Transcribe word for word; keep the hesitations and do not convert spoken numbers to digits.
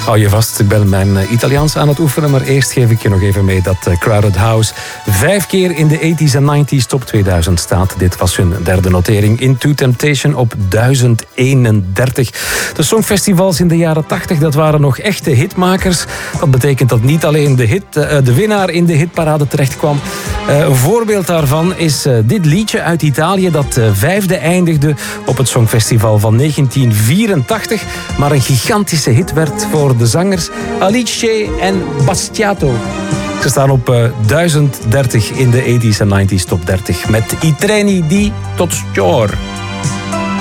Hou je vast, ik ben mijn Italiaans aan het oefenen, maar eerst geef ik je nog even mee dat Crowded House vijf keer in de tachtiger en negentiger top tweeduizend staat. Dit was hun derde notering. Into Temptation op duizend eenendertig. De songfestivals in de jaren tachtig, dat waren nog echte hitmakers. Dat betekent dat niet alleen de, hit, de winnaar in de hitparade terecht kwam. Een voorbeeld daarvan is dit liedje uit Italië dat vijfde eindigde op het Songfestival van negentien vierentachtig, maar een gigantische hit werd voor de zangers Alice en Bastiato. Ze staan op uh, duizend dertig in de tachtiger en negentiger top dertig met I treni di Tokyo.